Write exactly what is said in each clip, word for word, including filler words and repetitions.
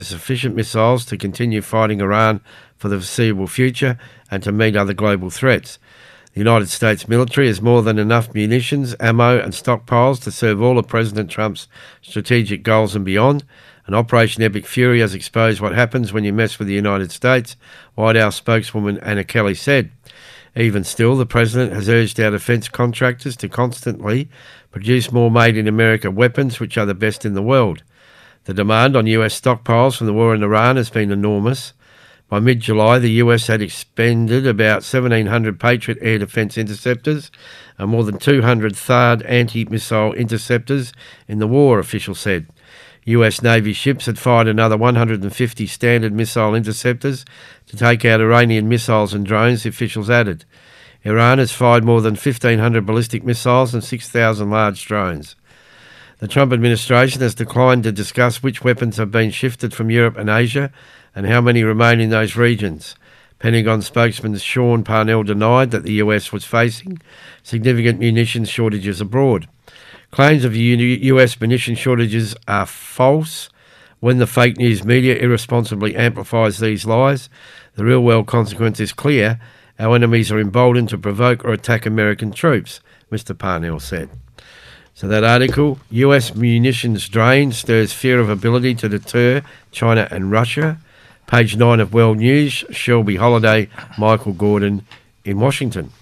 sufficient missiles to continue fighting Iran for the foreseeable future and to meet other global threats. The United States military has more than enough munitions, ammo and stockpiles to serve all of President Trump's strategic goals and beyond. And Operation Epic Fury has exposed what happens when you mess with the United States, White House spokeswoman Anna Kelly said. Even still, the President has urged our defence contractors to constantly produce more made-in-America weapons, which are the best in the world. The demand on U S stockpiles from the war in Iran has been enormous. By mid-July, the U S had expended about seventeen hundred Patriot air defence interceptors and more than two hundred THAAD anti-missile interceptors in the war, officials said. U S Navy ships had fired another one hundred fifty Standard missile interceptors to take out Iranian missiles and drones, the officials added. Iran has fired more than fifteen hundred ballistic missiles and six thousand large drones. The Trump administration has declined to discuss which weapons have been shifted from Europe and Asia and how many remain in those regions. Pentagon spokesman Sean Parnell denied that the U S was facing significant munitions shortages abroad. Claims of U S munition shortages are false. When the fake news media irresponsibly amplifies these lies, the real-world consequence is clear. Our enemies are emboldened to provoke or attack American troops, Mister Parnell said. So that article, U S munitions drain stirs fear of ability to deter China and Russia. Page nine of World News, Shelby Holiday, Michael Gordon in Washington.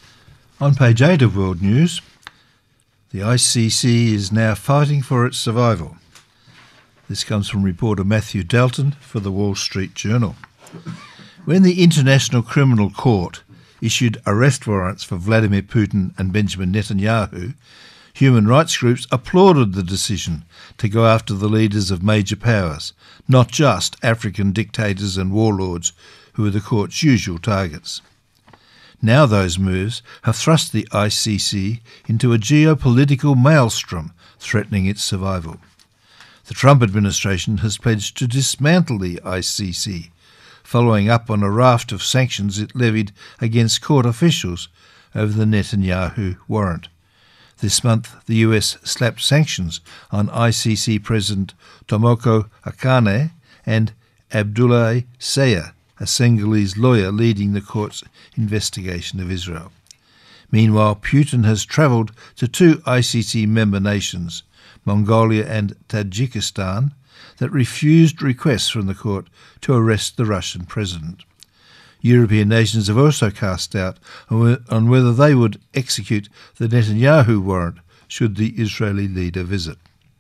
On page eight of World News, the I C C is now fighting for its survival. This comes from reporter Matthew Dalton for the Wall Street Journal. When the International Criminal Court issued arrest warrants for Vladimir Putin and Benjamin Netanyahu, human rights groups applauded the decision to go after the leaders of major powers, not just African dictators and warlords who are the court's usual targets. Now those moves have thrust the I C C into a geopolitical maelstrom threatening its survival. The Trump administration has pledged to dismantle the I C C, following up on a raft of sanctions it levied against court officials over the Netanyahu warrant. This month, the U S slapped sanctions on I C C President Tomoko Akane and Abdoulaye Seye, a Senegalese lawyer leading the court's investigation of Israel. Meanwhile, Putin has travelled to two I C C member nations, Mongolia and Tajikistan, that refused requests from the court to arrest the Russian president. European nations have also cast doubt on whether they would execute the Netanyahu warrant should the Israeli leader visit.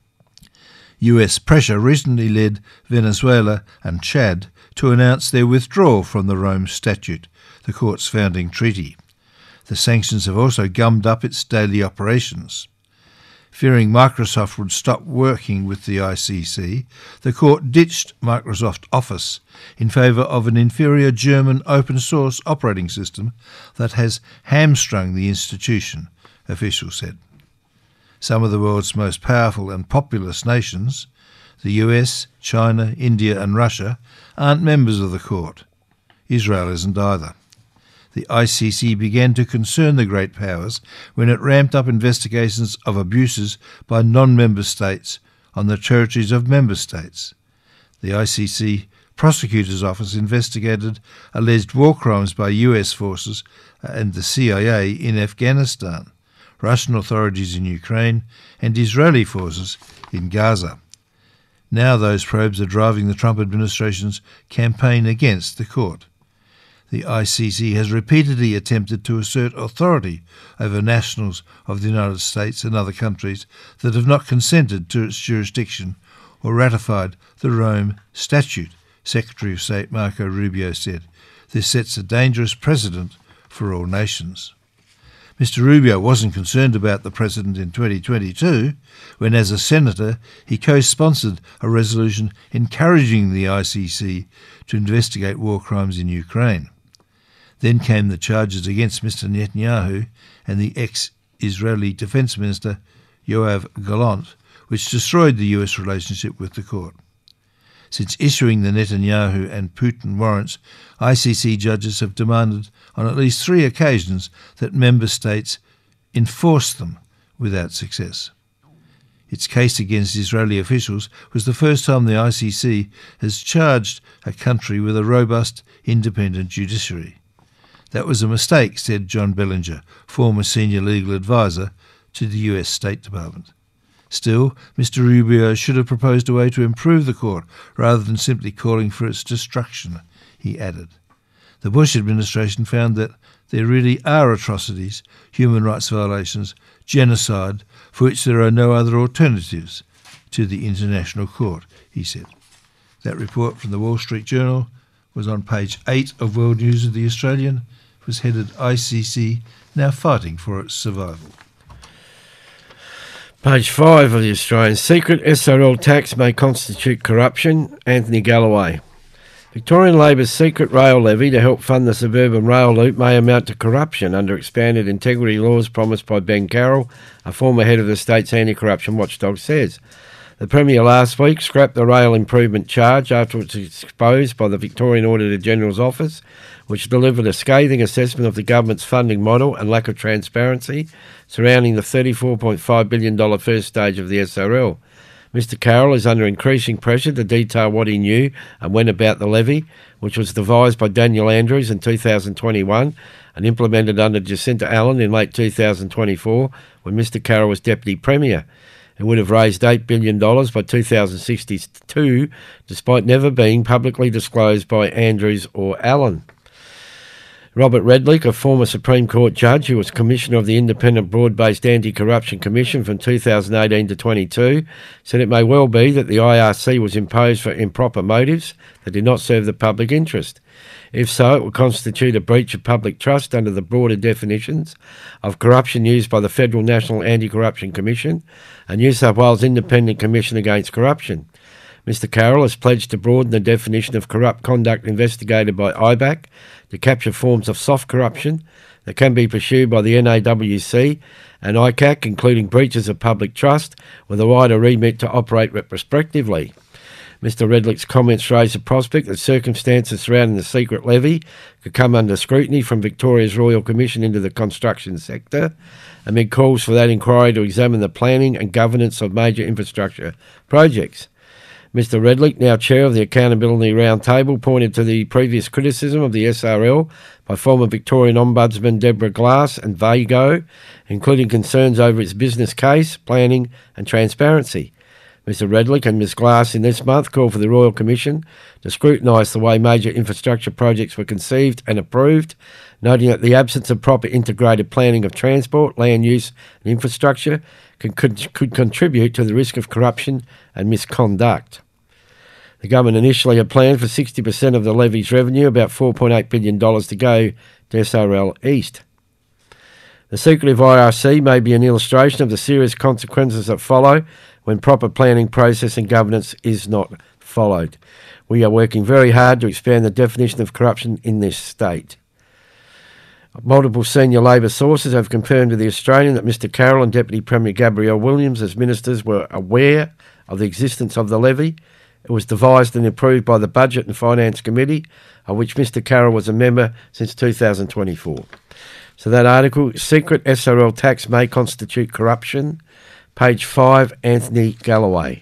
U S pressure recently led Venezuela and Chad to announce their withdrawal from the Rome Statute, the court's founding treaty. The sanctions have also gummed up its daily operations. Fearing Microsoft would stop working with the I C C, the court ditched Microsoft Office in favour of an inferior German open-source operating system that has hamstrung the institution, officials said. Some of the world's most powerful and populous nations, the U S, China, India and Russia, aren't members of the court. Israel isn't either. The I C C began to concern the great powers when it ramped up investigations of abuses by non-member states on the territories of member states. The I C C Prosecutor's Office investigated alleged war crimes by U S forces and the C I A in Afghanistan, Russian authorities in Ukraine and Israeli forces in Gaza. Now those probes are driving the Trump administration's campaign against the court. The I C C has repeatedly attempted to assert authority over nationals of the United States and other countries that have not consented to its jurisdiction or ratified the Rome Statute, Secretary of State Marco Rubio said. This sets a dangerous precedent for all nations. Mister Rubio wasn't concerned about the precedent in twenty twenty-two, when as a senator he co-sponsored a resolution encouraging the I C C to investigate war crimes in Ukraine. Then came the charges against Mister Netanyahu and the ex-Israeli Defense Minister Yoav Gallant, which destroyed the U S relationship with the court. Since issuing the Netanyahu and Putin warrants, I C C judges have demanded on at least three occasions that member states enforce them without success. Its case against Israeli officials was the first time the I C C has charged a country with a robust, independent judiciary. That was a mistake, said John Bellinger, former senior legal advisor to the U S State Department. Still, Mister Rubio should have proposed a way to improve the court rather than simply calling for its destruction, he added. The Bush administration found that there really are atrocities, human rights violations, genocide, for which there are no other alternatives to the International Court, he said. That report from the Wall Street Journal was on page eight of World News of the Australian. It was headed I C C now fighting for its survival. Page five of the Australian. Secret S R L tax may constitute corruption. Anthony Galloway. Victorian Labor's secret rail levy to help fund the suburban rail loop may amount to corruption under expanded integrity laws promised by Ben Carroll, a former head of the state's anti-corruption watchdog, says. The Premier last week scrapped the rail improvement charge after it was exposed by the Victorian Auditor General's office, which delivered a scathing assessment of the government's funding model and lack of transparency surrounding the thirty-four point five billion dollars first stage of the S R L. Mister Carroll is under increasing pressure to detail what he knew and when about the levy, which was devised by Daniel Andrews in two thousand twenty-one and implemented under Jacinta Allen in late two thousand twenty-four when Mister Carroll was Deputy Premier. It would have raised eight billion dollars by two thousand sixty-two, despite never being publicly disclosed by Andrews or Allen. Robert Redlich, a former Supreme Court judge who was Commissioner of the Independent Broad-Based Anti-Corruption Commission from two thousand eighteen to twenty-two, said it may well be that the I R C was imposed for improper motives that did not serve the public interest. If so, it would constitute a breach of public trust under the broader definitions of corruption used by the Federal National Anti-Corruption Commission and New South Wales Independent Commission Against Corruption. Mister Carroll has pledged to broaden the definition of corrupt conduct investigated by I B A C to capture forms of soft corruption that can be pursued by the N A W C and I C A C, including breaches of public trust, with a wider remit to operate retrospectively. Mister Redlich's comments raise the prospect that circumstances surrounding the secret levy could come under scrutiny from Victoria's Royal Commission into the construction sector, amid calls for that inquiry to examine the planning and governance of major infrastructure projects. Mister Redlich, now chair of the Accountability Roundtable, pointed to the previous criticism of the S R L by former Victorian Ombudsman Deborah Glass and Vago, including concerns over its business case, planning and transparency. Mister Redlich and Miz Glass in this month called for the Royal Commission to scrutinise the way major infrastructure projects were conceived and approved, noting that the absence of proper integrated planning of transport, land use and infrastructure could, could, could contribute to the risk of corruption and misconduct. The government initially had planned for sixty percent of the levy's revenue, about four point eight billion dollars, to go to S R L East. The secretive I R C may be an illustration of the serious consequences that follow when proper planning process and governance is not followed. We are working very hard to expand the definition of corruption in this state. Multiple senior Labor sources have confirmed to the Australian that Mister Carroll and Deputy Premier Gabrielle Williams as ministers were aware of the existence of the levy. It was devised and approved by the Budget and Finance Committee, of which Mister Carroll was a member since two thousand twenty-four. So that article, Secret S R L Tax May Constitute Corruption, page five, Anthony Galloway.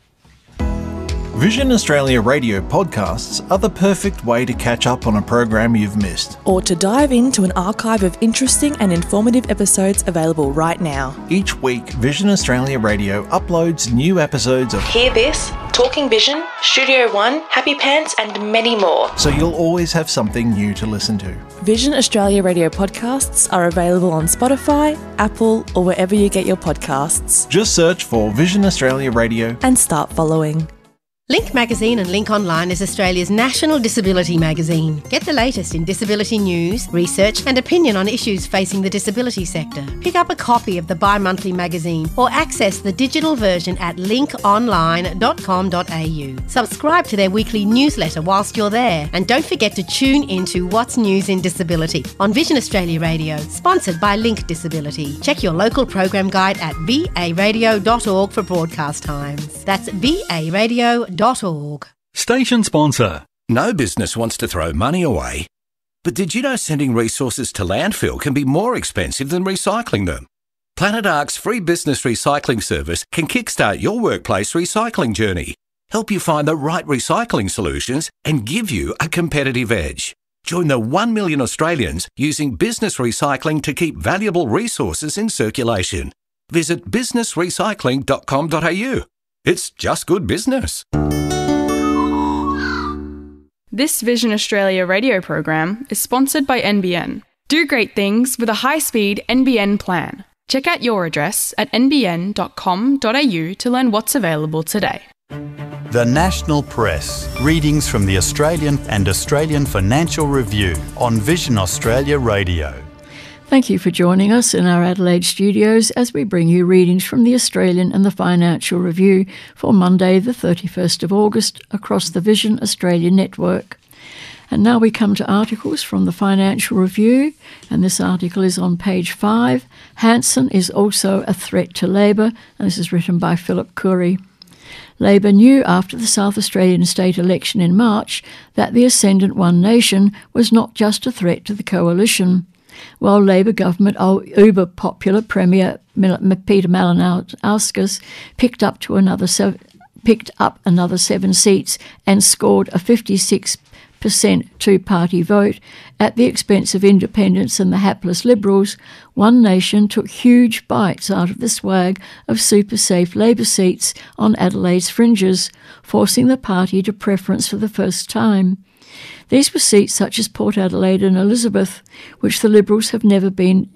Vision Australia radio podcasts are the perfect way to catch up on a program you've missed. Or to dive into an archive of interesting and informative episodes available right now. Each week, Vision Australia Radio uploads new episodes of Hear This, Talking Vision, Studio One, Happy Pants and many more. So you'll always have something new to listen to. Vision Australia radio podcasts are available on Spotify, Apple or wherever you get your podcasts. Just search for Vision Australia Radio and start following. Link Magazine and Link Online is Australia's national disability magazine. Get the latest in disability news, research and opinion on issues facing the disability sector. Pick up a copy of the bi-monthly magazine or access the digital version at link online dot com dot a u. Subscribe to their weekly newsletter whilst you're there and don't forget to tune into What's News in Disability on Vision Australia Radio, sponsored by Link Disability. Check your local program guide at v a radio dot org for broadcast times. That's v a radio dot org. Station sponsor. No business wants to throw money away. But did you know sending resources to landfill can be more expensive than recycling them? Planet Ark's free business recycling service can kickstart your workplace recycling journey, help you find the right recycling solutions and give you a competitive edge. Join the one million Australians using business recycling to keep valuable resources in circulation. Visit business recycling dot com dot a u. It's just good business. This Vision Australia radio program is sponsored by N B N. Do great things with a high-speed N B N plan. Check out your address at n b n dot com dot a u to learn what's available today. The National Press. Readings from the Australian and Australian Financial Review on Vision Australia Radio. Thank you for joining us in our Adelaide studios as we bring you readings from the Australian and the Financial Review for Monday the thirty-first of August across the Vision Australia network. And now we come to articles from the Financial Review, and this article is on page five. Hanson is also a threat to Labor, and this is written by Philip Curry. Labor knew after the South Australian state election in March that the ascendant One Nation was not just a threat to the coalition. While Labor government uber-popular Premier Peter Malinauskas picked up to another seven, picked up another seven seats and scored a fifty-six percent two-party vote at the expense of independents and the hapless Liberals, One Nation took huge bites out of the swag of super-safe Labor seats on Adelaide's fringes, forcing the party to preference for the first time. These were seats such as Port Adelaide and Elizabeth, which the Liberals have never been,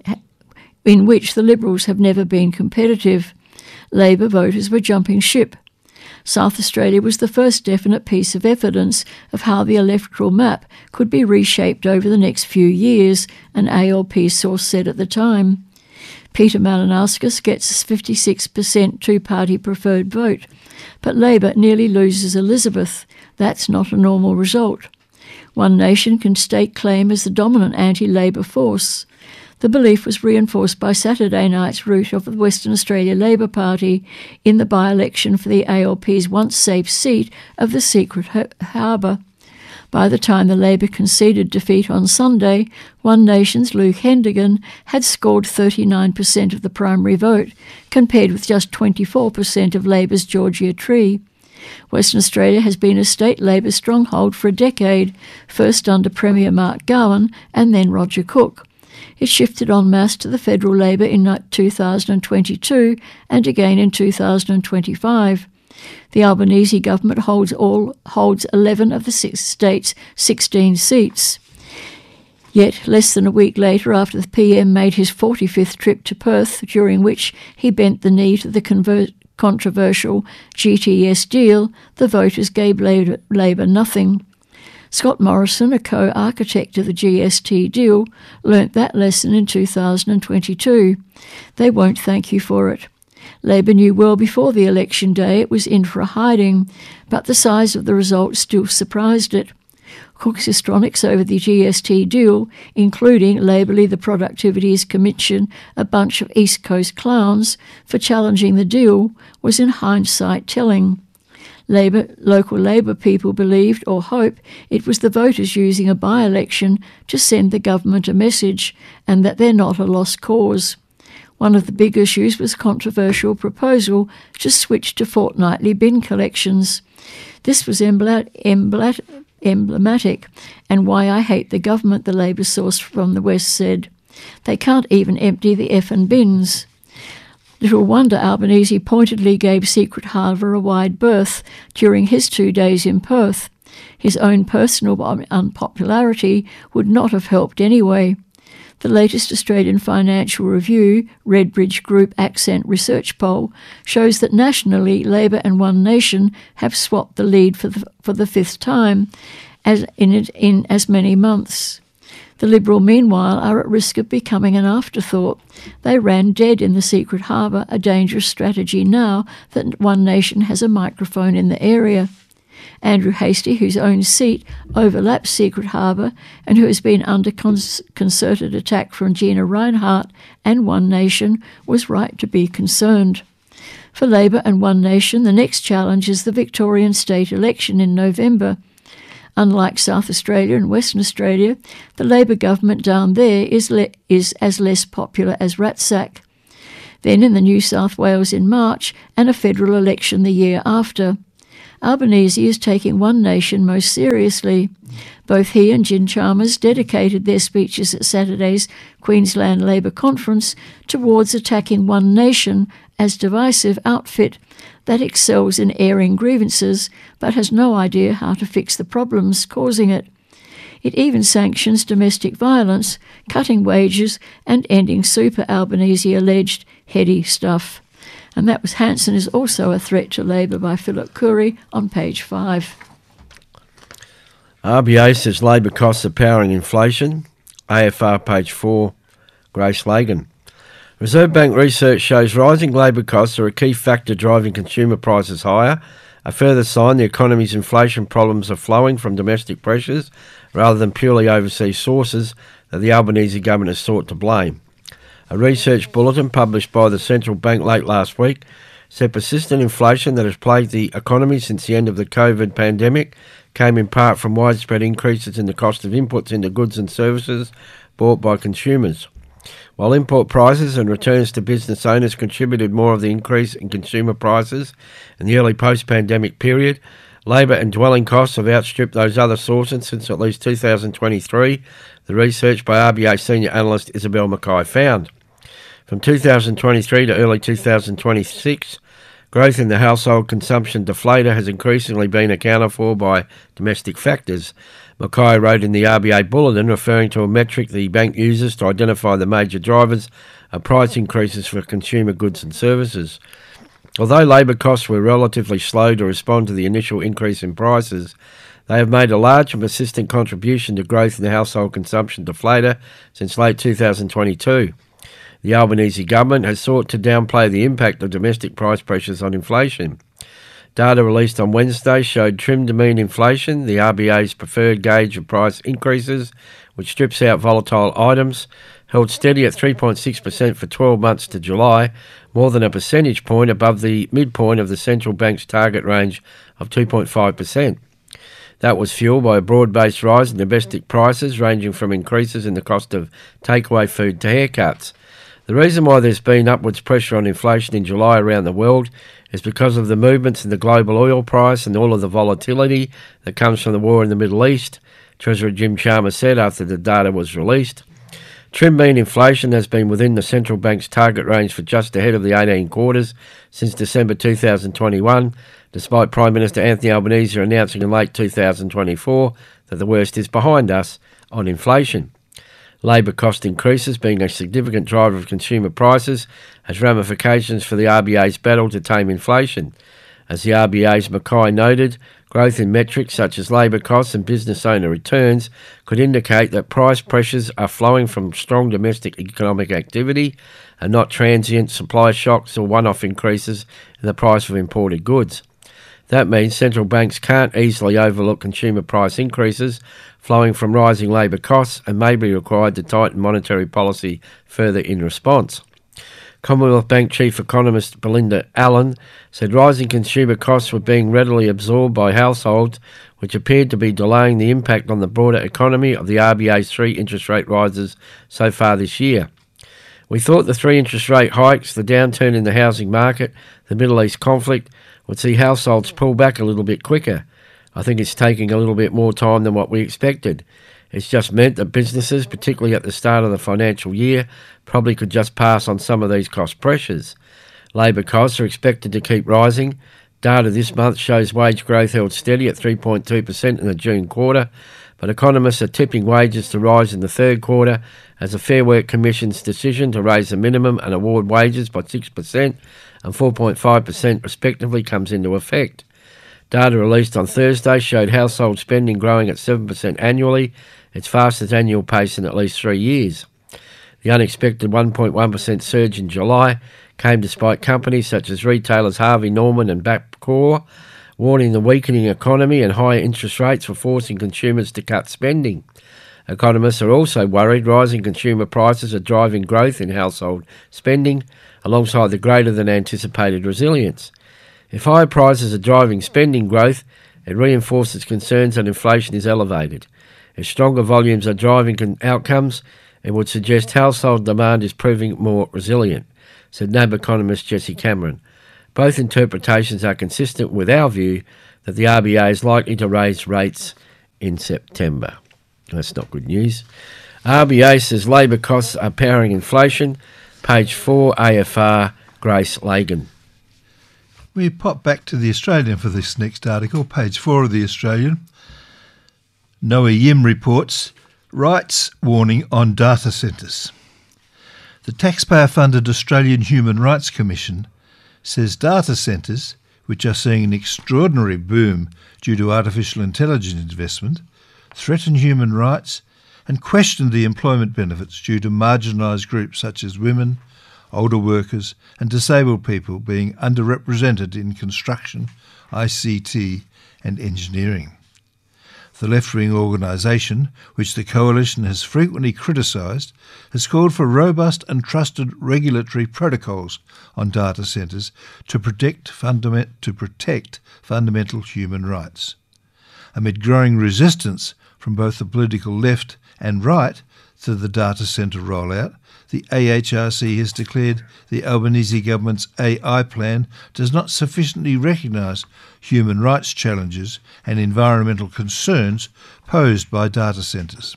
in which the Liberals have never been competitive. Labor voters were jumping ship. South Australia was the first definite piece of evidence of how the electoral map could be reshaped over the next few years, an A L P source said at the time. Peter Malinauskas gets a fifty-six percent two-party preferred vote, but Labor nearly loses Elizabeth. That's not a normal result. One Nation can stake claim as the dominant anti-Labor force. The belief was reinforced by Saturday night's rout of the Western Australia Labor Party in the by-election for the A L P's once-safe seat of the Secret Harbour. By the time the Labor conceded defeat on Sunday, One Nation's Luke Hendigan had scored thirty-nine percent of the primary vote, compared with just twenty-four percent of Labor's Georgia Tree. Western Australia has been a state Labor stronghold for a decade, first under Premier Mark Gowan and then Roger Cook. It shifted en masse to the federal Labor in two thousand twenty-two and again in two thousand twenty-five. The Albanese government holds all holds eleven of the six states' sixteen seats. Yet, less than a week later, after the P M made his forty-fifth trip to Perth, during which he bent the knee to the conver- controversial G T S deal, the voters gave Labor, Labor nothing. Scott Morrison, a co-architect of the G S T deal, learnt that lesson in two thousand twenty-two. They won't thank you for it. Labor knew well before the election day it was in for a hiding, but the size of the result still surprised it. Cook's histrionics over the G S T deal, including labelling the Productivities Commission a bunch of East Coast clowns for challenging the deal, was in hindsight telling. Labor, local Labor people believed or hoped it was the voters using a by-election to send the government a message and that they're not a lost cause. One of the big issues was controversial proposal to switch to fortnightly bin collections. This was embla- embla- emblematic and why I hate the government, the Labor source from the West said. They can't even empty the effing bins. Little wonder Albanese pointedly gave Secret Harbour a wide berth during his two days in Perth. His own personal unpopularity would not have helped anyway. The latest Australian Financial Review, Redbridge Group Accent Research poll, shows that nationally Labor and One Nation have swapped the lead for the, for the fifth time as in, in as many months. The Liberal, meanwhile, are at risk of becoming an afterthought. They ran dead in the Secret Harbour, a dangerous strategy now that One Nation has a microphone in the area. Andrew Hastie, whose own seat overlaps Secret Harbour and who has been under cons- concerted attack from Gina Rinehart and One Nation, was right to be concerned. For Labor and One Nation, the next challenge is the Victorian state election in November. Unlike South Australia and Western Australia, the Labor government down there is, le- is as less popular as Ratsack. then in the New South Wales in March, and a federal election the year after. Albanese is taking One Nation most seriously. Both he and Jim Chalmers dedicated their speeches at Saturday's Queensland Labor Conference towards attacking One Nation as divisive outfit that excels in airing grievances but has no idea how to fix the problems causing it. It even sanctions domestic violence, cutting wages and ending super, Albanese alleged heady stuff. And that was Hanson is also a threat to Labor by Philip Curry on page five. R B A says labour costs are powering inflation. A F R page four, Grace Lagan. Reserve Bank research shows rising labour costs are a key factor driving consumer prices higher, a further sign the economy's inflation problems are flowing from domestic pressures rather than purely overseas sources that the Albanese government has sought to blame. A research bulletin published by the central bank late last week said persistent inflation that has plagued the economy since the end of the COVID pandemic came in part from widespread increases in the cost of inputs into goods and services bought by consumers. While import prices and returns to business owners contributed more of the increase in consumer prices in the early post-pandemic period, labour and dwelling costs have outstripped those other sources since at least two thousand twenty-three, the research by R B A senior analyst Isabel Mackay found. From two thousand twenty-three to early two thousand twenty-six, growth in the household consumption deflator has increasingly been accounted for by domestic factors. Mackay wrote in the R B A bulletin, referring to a metric the bank uses to identify the major drivers of price increases for consumer goods and services. Although labour costs were relatively slow to respond to the initial increase in prices, they have made a large and persistent contribution to growth in the household consumption deflator since late two thousand twenty-two. The Albanese government has sought to downplay the impact of domestic price pressures on inflation. Data released on Wednesday showed trimmed mean inflation, the R B A's preferred gauge of price increases, which strips out volatile items, held steady at three point six percent for twelve months to July, more than a percentage point above the midpoint of the central bank's target range of two point five percent. That was fueled by a broad-based rise in domestic prices, ranging from increases in the cost of takeaway food to haircuts. The reason why there's been upwards pressure on inflation in July around the world is because of the movements in the global oil price and all of the volatility that comes from the war in the Middle East, Treasurer Jim Chalmers said after the data was released. Trim mean inflation has been within the central bank's target range for just ahead of the eighteen quarters since December two thousand twenty-one, despite Prime Minister Anthony Albanese announcing in late two thousand twenty-four that the worst is behind us on inflation. Labour cost increases being a significant driver of consumer prices has ramifications for the R B A's battle to tame inflation. As the R B A's Mackay noted, growth in metrics such as labour costs and business owner returns could indicate that price pressures are flowing from strong domestic economic activity and not transient supply shocks or one-off increases in the price of imported goods. That means central banks can't easily overlook consumer price increases flowing from rising labour costs and may be required to tighten monetary policy further in response. Commonwealth Bank Chief Economist Belinda Allen said rising consumer costs were being readily absorbed by households, which appeared to be delaying the impact on the broader economy of the R B A's three interest rate rises so far this year. We thought the three interest rate hikes, the downturn in the housing market, the Middle East conflict would see households pull back a little bit quicker. I think it's taking a little bit more time than what we expected. It's just meant that businesses, particularly at the start of the financial year, probably could just pass on some of these cost pressures. Labour costs are expected to keep rising. Data this month shows wage growth held steady at three point two percent in the June quarter, but economists are tipping wages to rise in the third quarter as the Fair Work Commission's decision to raise the minimum and award wages by six percent and four point five percent respectively comes into effect. Data released on Thursday showed household spending growing at seven percent annually, its fastest annual pace in at least three years. The unexpected one point one percent surge in July came despite companies such as retailers Harvey Norman and Bapcor warning the weakening economy and higher interest rates were forcing consumers to cut spending. Economists are also worried rising consumer prices are driving growth in household spending alongside the greater than anticipated resilience. If higher prices are driving spending growth, it reinforces concerns that inflation is elevated. If stronger volumes are driving con- outcomes, it would suggest household demand is proving more resilient. said NAB economist Jesse Cameron. Both interpretations are consistent with our view that the R B A is likely to raise rates in September. That's not good news. R B A says labour costs are powering inflation. Page four, A F R, Grace Lagan. We pop back to the Australian for this next article, page four of the Australian. Noah Yim reports rights warning on data centres. The taxpayer-funded Australian Human Rights Commission says data centres, which are seeing an extraordinary boom due to artificial intelligence investment, threaten human rights and question the employment benefits due to marginalised groups such as women, older workers and disabled people being underrepresented in construction, I C T and engineering. The left-wing organisation, which the Coalition has frequently criticised, has called for robust and trusted regulatory protocols on data centres to protect, fundament, to protect fundamental human rights. Amid growing resistance from both the political left and right to the data centre rollout, the A H R C has declared the Albanese government's A I plan does not sufficiently recognise human rights challenges and environmental concerns posed by data centres.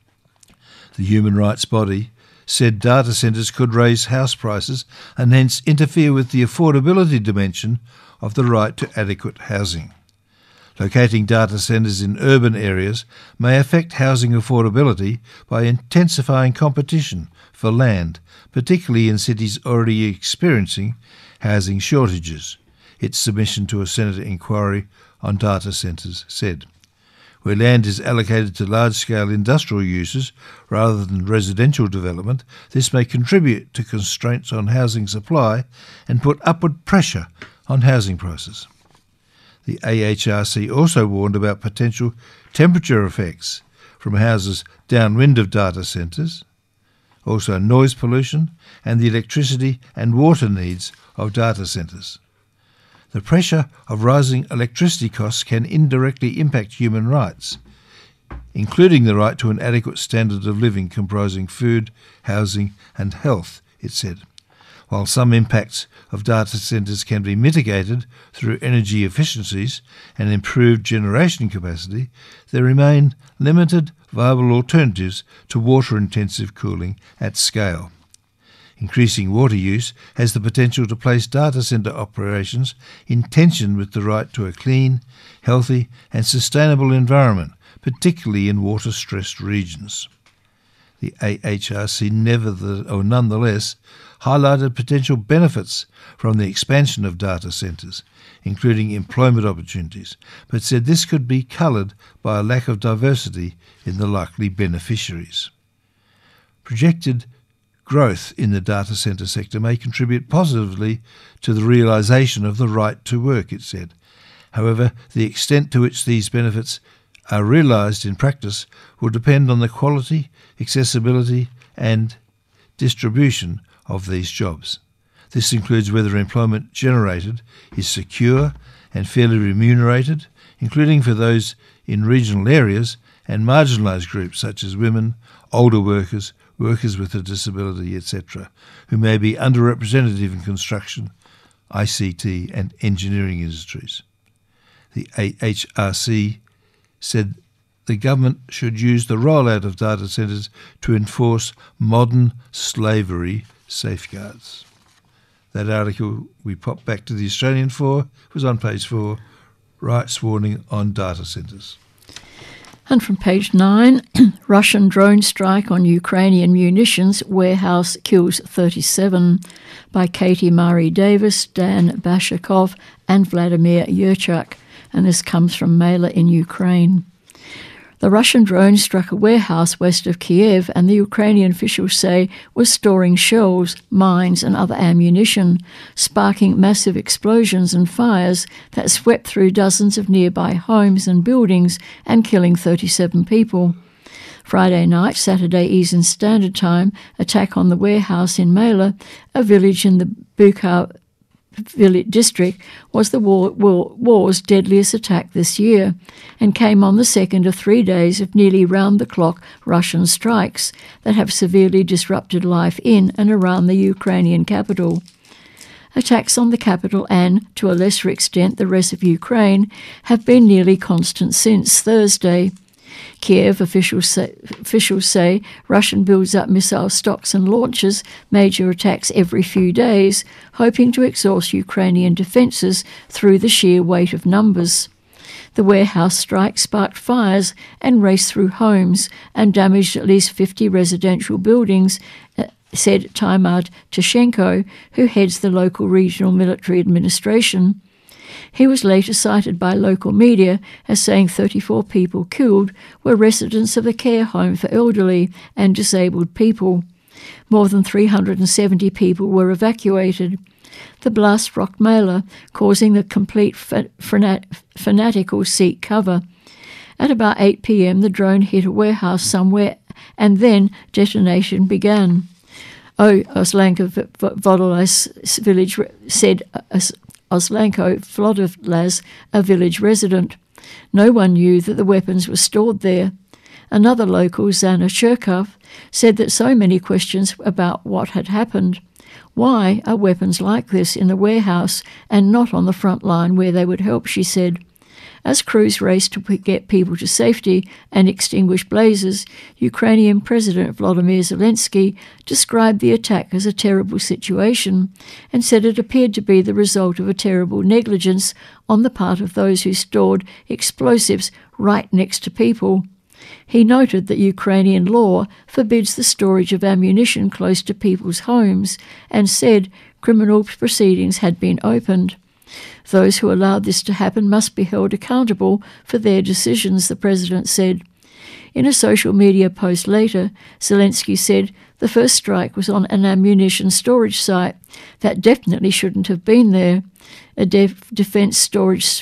The human rights body said data centres could raise house prices and hence interfere with the affordability dimension of the right to adequate housing. Locating data centres in urban areas may affect housing affordability by intensifying competition for land, particularly in cities already experiencing housing shortages, its submission to a Senate inquiry on data centres said. Where land is allocated to large-scale industrial uses rather than residential development, this may contribute to constraints on housing supply and put upward pressure on housing prices. The A H R C also warned about potential temperature effects from houses downwind of data centres, also noise pollution and the electricity and water needs of data centres. The pressure of rising electricity costs can indirectly impact human rights, including the right to an adequate standard of living comprising food, housing and health, it said. While some impacts of data centres can be mitigated through energy efficiencies and improved generation capacity, there remain limited viable alternatives to water-intensive cooling at scale. Increasing water use has the potential to place data centre operations in tension with the right to a clean, healthy and sustainable environment, particularly in water-stressed regions. The A H R C nevertheless, or nonetheless highlighted potential benefits from the expansion of data centres, including employment opportunities, but said this could be coloured by a lack of diversity in the likely beneficiaries. Projected growth in the data centre sector may contribute positively to the realisation of the right to work, it said. However, the extent to which these benefits are realised in practice will depend on the quality, accessibility and distribution of these jobs. This includes whether employment generated is secure and fairly remunerated, including for those in regional areas and marginalised groups such as women, older workers, workers with a disability, et cetera, who may be underrepresented in construction, I C T and engineering industries. The A H R C said the government should use the rollout of data centres to enforce modern slavery safeguards. That article we pop back to the Australian for was on page four, rights warning on data centres. And from page nine, Russian drone strike on Ukrainian munitions warehouse kills thirty-seven, by Katie Marie Davis, Dan Bashakov and Vladimir Yurchuk, and this comes from Mailer in Ukraine. The Russian drone struck a warehouse west of Kiev, and the Ukrainian officials say was storing shells, mines and other ammunition, sparking massive explosions and fires that swept through dozens of nearby homes and buildings and killing thirty-seven people. Friday night, Saturday Eastern Standard Time, attack on the warehouse in Mailer, a village in the Bucha village district was the war, war, war's deadliest attack this year, and came on the second of three days of nearly round-the-clock Russian strikes that have severely disrupted life in and around the Ukrainian capital. Attacks on the capital and, to a lesser extent, the rest of Ukraine have been nearly constant since Thursday. Kiev officials say, officials say Russia builds up missile stocks and launches major attacks every few days, hoping to exhaust Ukrainian defences through the sheer weight of numbers. The warehouse strike sparked fires and raced through homes and damaged at least fifty residential buildings, said Timur Tashenko, who heads the local regional military administration. He was later cited by local media as saying thirty-four people killed were residents of a care home for elderly and disabled people. More than three hundred seventy people were evacuated. The blast rocked Mela, causing the complete fanat- fanatical seek cover. At about eight p.m. the drone hit a warehouse somewhere and then detonation began. Oh, Oslanko Vodolaz village said Oslanko Vodolaz, a village resident. No one knew that the weapons were stored there. Another local, Zana Cherkov, said that so many questions about what had happened. Why are weapons like this in the warehouse and not on the front line where they would help, she said. As crews raced to get people to safety and extinguish blazes, Ukrainian President Volodymyr Zelensky described the attack as a terrible situation and said it appeared to be the result of a terrible negligence on the part of those who stored explosives right next to people. He noted that Ukrainian law forbids the storage of ammunition close to people's homes and said criminal proceedings had been opened. Those who allowed this to happen must be held accountable for their decisions, the president said. In a social media post later, Zelensky said the first strike was on an ammunition storage site. That definitely shouldn't have been there. A def- defense storage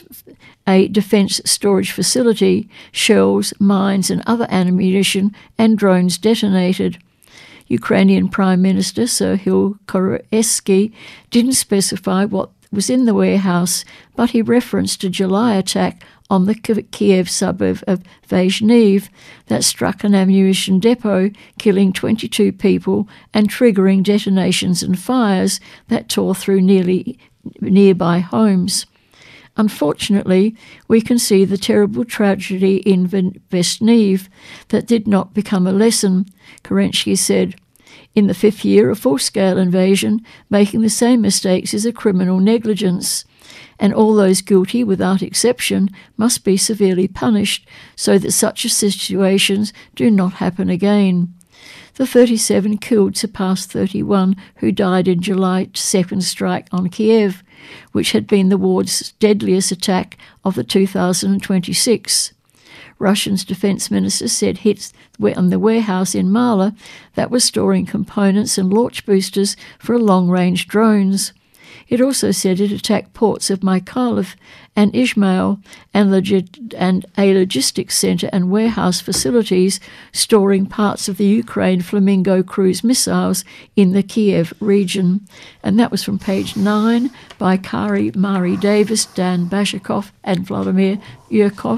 a defence storage facility, shells, mines and other ammunition and drones detonated. Ukrainian Prime Minister Serhiy Korolyevsky didn't specify what was in the warehouse, but he referenced a July attack on the Kiev suburb of Vyazhnev that struck an ammunition depot, killing twenty-two people and triggering detonations and fires that tore through nearly nearby homes. Unfortunately, we can see the terrible tragedy in Vyazhnev that did not become a lesson, Kerensky said. In the fifth year of full-scale invasion, making the same mistakes is a criminal negligence, and all those guilty, without exception, must be severely punished so that such situations do not happen again. The thirty-seven killed surpassed thirty-one who died in July's second strike on Kiev, which had been the war's deadliest attack of the two thousand twenty-six. Russia's defence minister said hits on the warehouse in Mala that was storing components and launch boosters for long-range drones. It also said it attacked ports of Mykolaiv and Izmail and, logit- and a logistics centre and warehouse facilities storing parts of the Ukraine Flamingo cruise missiles in the Kiev region. And that was from page nine by Kari Mari Davis, Dan Bashikov and Vladimir Yurkov.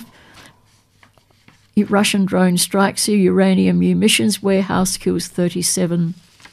Russian drone strikes a uranium munitions warehouse, kills thirty-seven.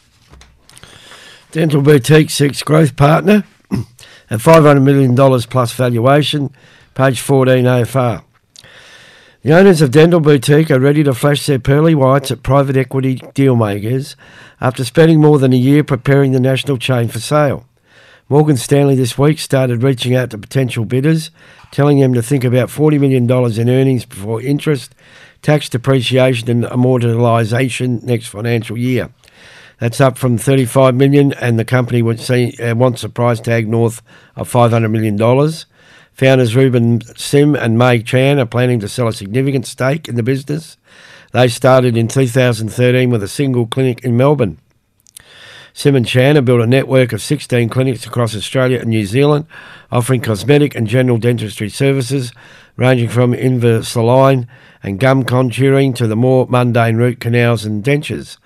Dental Boutique seeks growth partner at five hundred million dollars plus valuation, page fourteen A F R. The owners of Dental Boutique are ready to flash their pearly whites at private equity dealmakers after spending more than a year preparing the national chain for sale. Morgan Stanley this week started reaching out to potential bidders, telling them to think about forty million dollars in earnings before interest, tax depreciation and amortisation next financial year. That's up from thirty-five million dollars, and the company would see, uh, wants a price tag north of five hundred million dollars. Founders Ruben Sim and May Chan are planning to sell a significant stake in the business. They started in two thousand thirteen with a single clinic in Melbourne. Sim and Chan have built a network of sixteen clinics across Australia and New Zealand, offering cosmetic and general dentistry services, ranging from Invisalign and gum contouring to the more mundane root canals and dentures.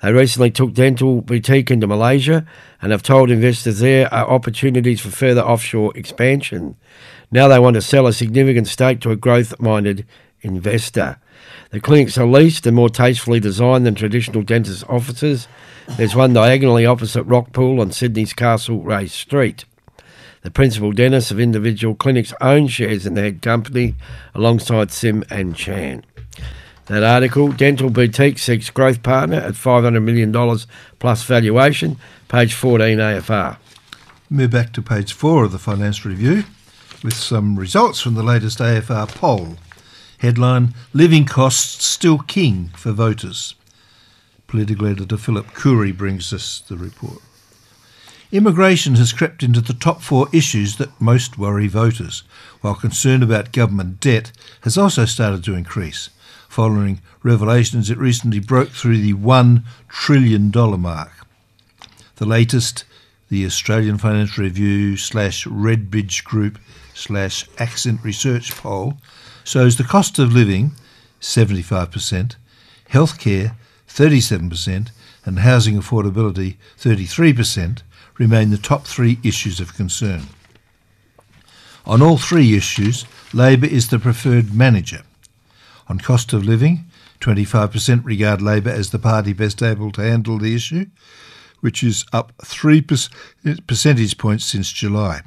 They recently took Dental Boutique into Malaysia and have told investors there are opportunities for further offshore expansion. Now they want to sell a significant stake to a growth-minded investor. The clinics are leased and more tastefully designed than traditional dentist offices. There's one diagonally opposite Rockpool on Sydney's Castlereagh Street. The principal dentists of individual clinics own shares in the head company alongside Sim and Chan. That article, Dental Boutique seeks growth partner at five hundred million dollars plus valuation, page fourteen A F R. Move back to page four of the Finance Review with some results from the latest A F R poll. Headline, Living Costs Still King for Voters. Political editor Philip Coorey brings us the report. Immigration has crept into the top four issues that most worry voters, while concern about government debt has also started to increase, following revelations it recently broke through the one trillion dollars mark. The latest, the Australian Financial Review slash Redbridge Group slash Accent Research poll, shows the cost of living, seventy-five percent, healthcare, thirty-seven percent, and housing affordability, thirty-three percent, remain the top three issues of concern. On all three issues, Labor is the preferred manager. On cost of living, twenty-five percent regard Labor as the party best able to handle the issue, which is up three percentage points since July.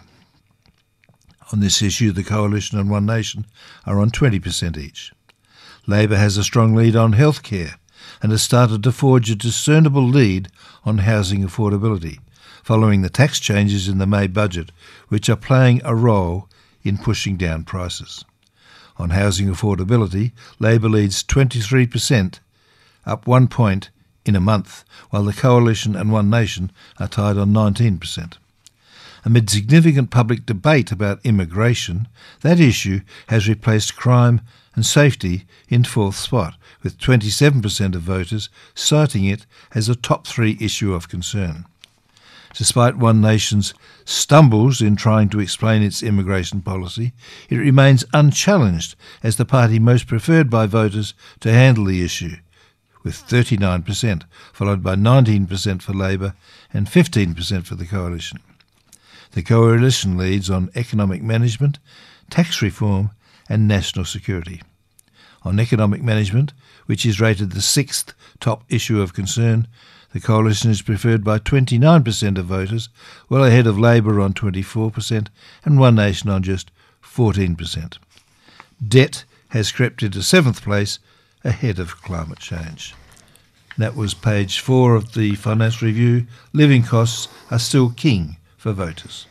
On this issue, the Coalition and One Nation are on twenty percent each. Labor has a strong lead on healthcare and has started to forge a discernible lead on housing affordability, following the tax changes in the May budget, which are playing a role in pushing down prices. On housing affordability, Labor leads twenty-three percent, up one point in a month, while the Coalition and One Nation are tied on nineteen percent. Amid significant public debate about immigration, that issue has replaced crime and safety in fourth spot, with twenty-seven percent of voters citing it as a top three issue of concern. Despite One Nation's stumbles in trying to explain its immigration policy, it remains unchallenged as the party most preferred by voters to handle the issue, with thirty-nine percent, followed by nineteen percent for Labor and fifteen percent for the Coalition. The Coalition leads on economic management, tax reform and national security. On economic management, which is rated the sixth top issue of concern, the Coalition is preferred by twenty-nine percent of voters, well ahead of Labor on twenty-four percent and One Nation on just fourteen percent. Debt has crept into seventh place, ahead of climate change. That was page four of the Finance Review. Living costs are still king for voters.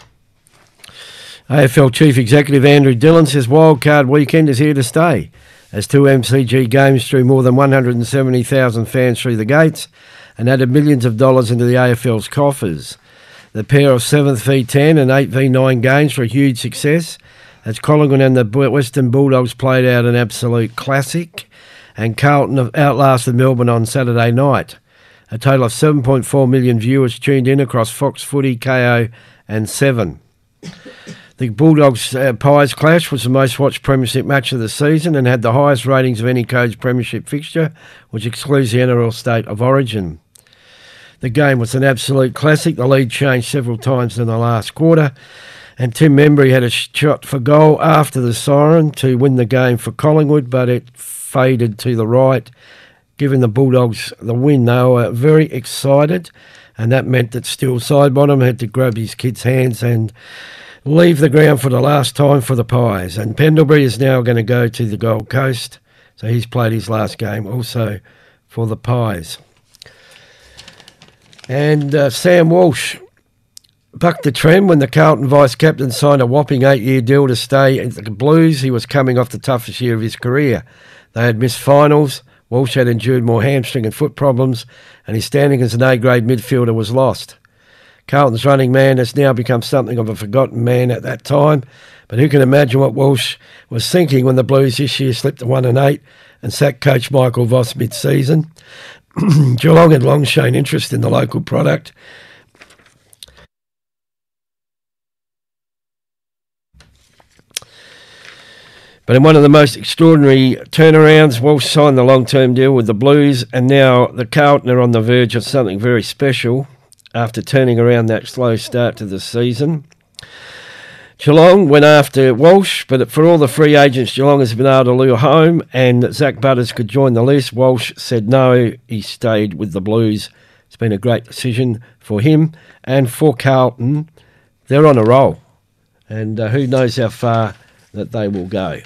A F L Chief Executive Andrew Dillon says Wildcard Weekend is here to stay, as two M C G games drew more than one hundred seventy thousand fans through the gates and added millions of dollars into the A F L's coffers. The pair of seventh v ten and eight v nine games were a huge success, as Collingwood and the Western Bulldogs played out an absolute classic, and Carlton have outlasted Melbourne on Saturday night. A total of seven point four million viewers tuned in across Fox Footy, K O and Seven. The Bulldogs uh, Pies clash was the most watched premiership match of the season and had the highest ratings of any coach premiership fixture, which excludes the N R L State of Origin. The game was an absolute classic. The lead changed several times in the last quarter, and Tim Membry had a shot for goal after the siren to win the game for Collingwood, but it faded to the right, giving the Bulldogs the win. They were very excited, and that meant that Steele Sidebottom had to grab his kid's hands and leave the ground for the last time for the Pies. And Pendlebury is now going to go to the Gold Coast, so he's played his last game also for the Pies. And uh, Sam Walsh bucked the trend when the Carlton vice-captain signed a whopping eight-year deal to stay at the Blues. He was coming off the toughest year of his career. They had missed finals. Walsh had endured more hamstring and foot problems, and his standing as an A-grade midfielder was lost. Carlton's running man has now become something of a forgotten man at that time, but who can imagine what Walsh was thinking when the Blues this year slipped to one and eight and sacked coach Michael Voss mid-season? Geelong had long shown interest in the local product, But in one of the most extraordinary turnarounds, Walsh signed the long-term deal with the Blues, and now the Carlton are on the verge of something very special after turning around that slow start to the season. Geelong went after Walsh, but for all the free agents Geelong has been able to lure home and Zach Butters could join the list, Walsh said no, he stayed with the Blues. It's been a great decision for him and for Carlton. They're on a roll, and uh, who knows how far that they will go.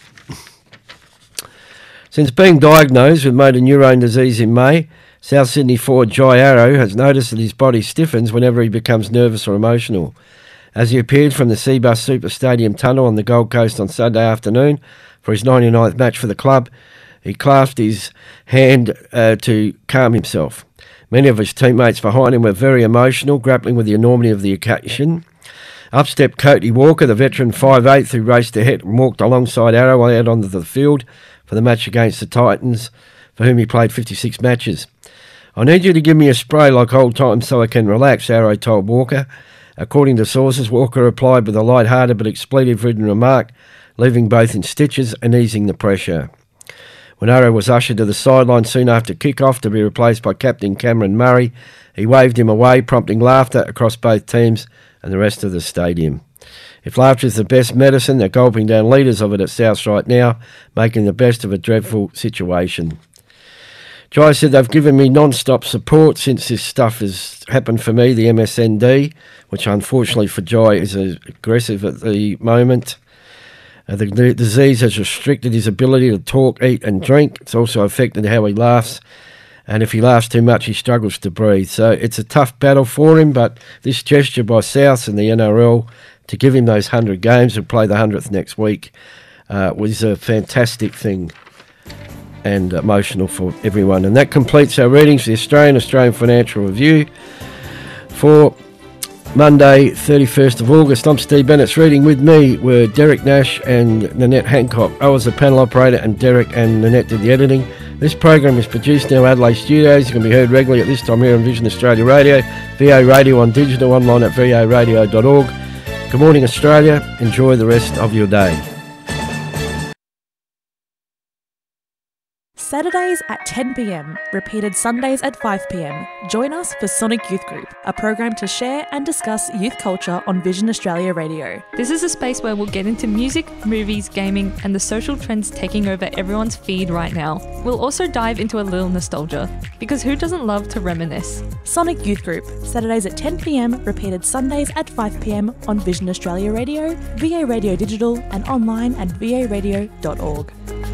Since being diagnosed with motor neurone disease in May, South Sydney forward Jai Arrow has noticed that his body stiffens whenever he becomes nervous or emotional. As he appeared from the Seabus Super Stadium tunnel on the Gold Coast on Saturday afternoon for his ninety-ninth match for the club, he clasped his hand uh, to calm himself. Many of his teammates behind him were very emotional, grappling with the enormity of the occasion. Up stepped Cody Walker, the veteran five eighth who raced ahead and walked alongside Arrow out onto the field for the match against the Titans, for whom he played fifty-six matches. I need you to give me a spray like old times so I can relax, Arrow told Walker. According to sources, Walker replied with a light-hearted but expletive-ridden remark, leaving both in stitches and easing the pressure. When Arrow was ushered to the sideline soon after kick-off to be replaced by Captain Cameron Murray, he waved him away, prompting laughter across both teams and the rest of the stadium. If laughter is the best medicine, they're gulping down litres of it at Souths right now, making the best of a dreadful situation. Jai said they've given me non-stop support since this stuff has happened for me, the M S N D, which unfortunately for Jai is aggressive at the moment. Uh, the, the disease has restricted his ability to talk, eat and drink. It's also affected how he laughs. And if he laughs too much, he struggles to breathe. So it's a tough battle for him, but this gesture by Souths and the N R L to give him those one hundred games and play the one hundredth next week uh, was a fantastic thing and emotional for everyone. And that completes our readings for the Australian Australian Financial Review for Monday, thirty-first of August. I'm Steve Bennett's. Reading with me were Derek Nash and Nanette Hancock. I was the panel operator and Derek and Nanette did the editing. This program is produced in our Adelaide studios. You can be heard regularly at this time here on Vision Australia Radio, V A Radio on digital, online at v a radio dot org. Good morning, Australia. Enjoy the rest of your day. Saturdays at ten p m, repeated Sundays at five p m. Join us for Sonic Youth Group, a program to share and discuss youth culture on Vision Australia Radio. This is a space where we'll get into music, movies, gaming, and the social trends taking over everyone's feed right now. We'll also dive into a little nostalgia, because who doesn't love to reminisce? Sonic Youth Group, Saturdays at ten p m, repeated Sundays at five p m on Vision Australia Radio, V A Radio Digital, and online at v a radio dot org.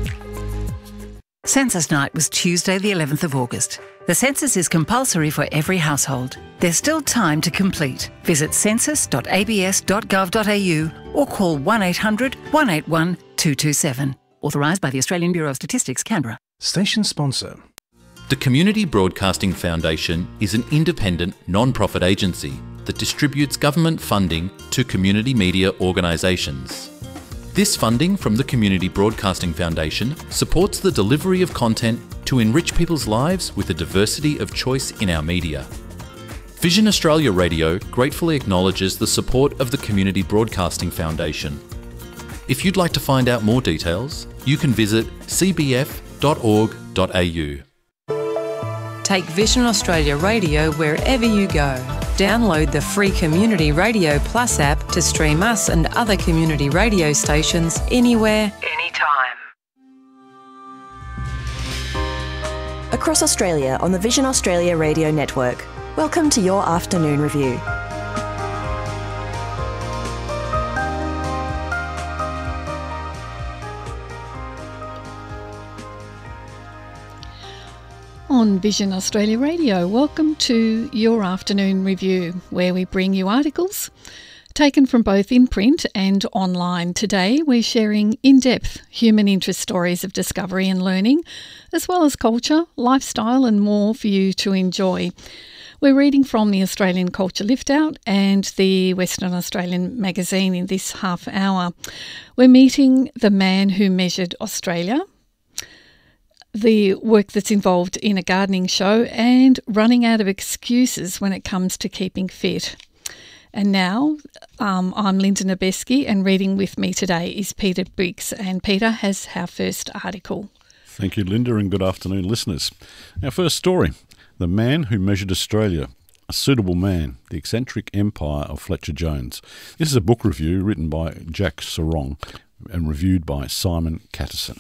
Census Night was Tuesday the eleventh of August. The census is compulsory for every household. There's still time to complete. Visit census dot a b s dot gov dot a u or call one eight hundred, one eight one, two two seven. Authorised by the Australian Bureau of Statistics, Canberra. Station sponsor. The Community Broadcasting Foundation is an independent, non-profit agency that distributes government funding to community media organisations. This funding from the Community Broadcasting Foundation supports the delivery of content to enrich people's lives with a diversity of choice in our media. Vision Australia Radio gratefully acknowledges the support of the Community Broadcasting Foundation. If you'd like to find out more details, you can visit c b f dot org dot a u. Take Vision Australia Radio wherever you go. Download the free Community Radio Plus app to stream us and other community radio stations anywhere, anytime. Across Australia on the Vision Australia Radio Network. Welcome to your afternoon review. On Vision Australia Radio, welcome to your afternoon review, where we bring you articles taken from both in print and online. Today we're sharing in-depth human interest stories of discovery and learning, as well as culture, lifestyle and more for you to enjoy. We're reading from the Australian Culture Liftout and the Western Australian magazine in this half hour. We're meeting the man who measured Australia, the work that's involved in a gardening show, and running out of excuses when it comes to keeping fit. And now um, I'm Linda Nebeski, and reading with me today is Peter Briggs. And Peter has our first article. Thank you, Linda, and good afternoon, listeners. Our first story, The Man Who Measured Australia, A Suitable Man, The Eccentric Empire of Fletcher Jones. This is a book review written by Jack Serong and reviewed by Simon Catterson.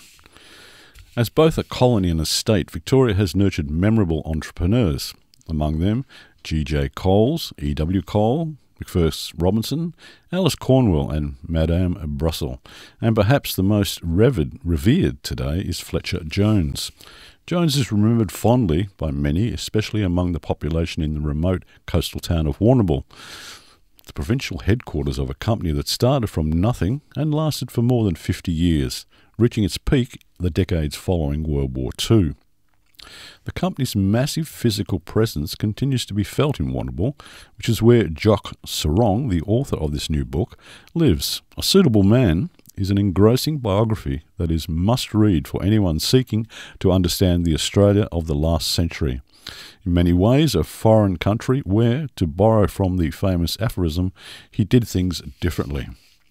As both a colony and a state, Victoria has nurtured memorable entrepreneurs, among them G J Coles, E W Cole, McPherson Robinson, Alice Cornwell and Madame Brussel, and perhaps the most revered, revered today is Fletcher Jones. Jones is remembered fondly by many, especially among the population in the remote coastal town of Warrnambool, the provincial headquarters of a company that started from nothing and lasted for more than fifty years, reaching its peak the decades following World War Two. The company's massive physical presence continues to be felt in Warrnambool, which is where Jock Serong, the author of this new book, lives. A Suitable Man is an engrossing biography that is must-read for anyone seeking to understand the Australia of the last century. In many ways, a foreign country where, to borrow from the famous aphorism, he did things differently.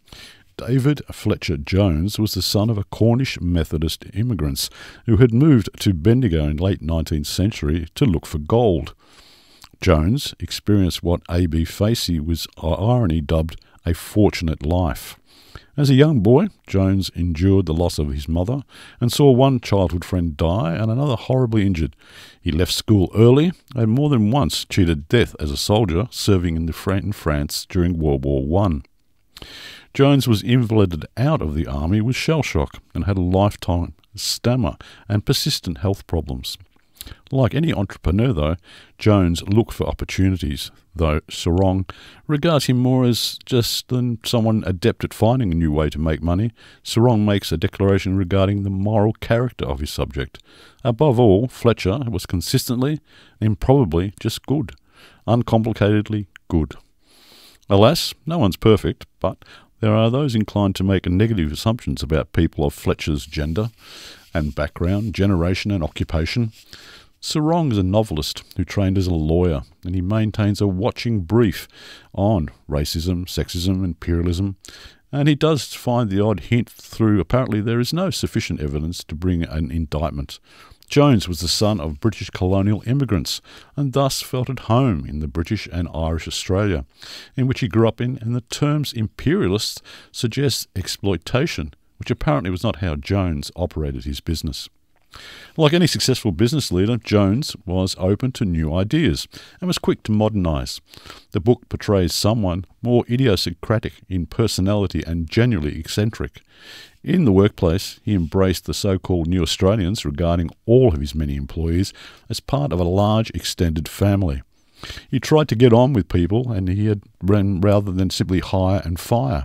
David Fletcher Jones was the son of a Cornish Methodist immigrants who had moved to Bendigo in the late nineteenth century to look for gold. Jones experienced what A B Facey with irony dubbed a fortunate life. As a young boy, Jones endured the loss of his mother and saw one childhood friend die and another horribly injured. He left school early and more than once cheated death as a soldier serving in, the in France during World War One. Jones was invalided out of the army with shell shock and had a lifetime stammer and persistent health problems. Like any entrepreneur, though, Jones looked for opportunities, though Serong regards him more as just than someone adept at finding a new way to make money. Serong makes a declaration regarding the moral character of his subject. Above all, Fletcher was consistently and probably just good, uncomplicatedly good. Alas, no one's perfect, but there are those inclined to make negative assumptions about people of Fletcher's gender and background, generation and occupation. Serong is a novelist who trained as a lawyer, and he maintains a watching brief on racism, sexism, imperialism, and he does find the odd hint through apparently there is no sufficient evidence to bring an indictment. Jones was the son of British colonial immigrants and thus felt at home in the British and Irish Australia, in which he grew up in, and the terms imperialists suggest exploitation, which apparently was not how Jones operated his business. Like any successful business leader, Jones was open to new ideas and was quick to modernise. The book portrays someone more idiosyncratic in personality and genuinely eccentric. In the workplace, he embraced the so-called New Australians regarding all of his many employees as part of a large extended family. He tried to get on with people, and he had run rather than simply hire and fire.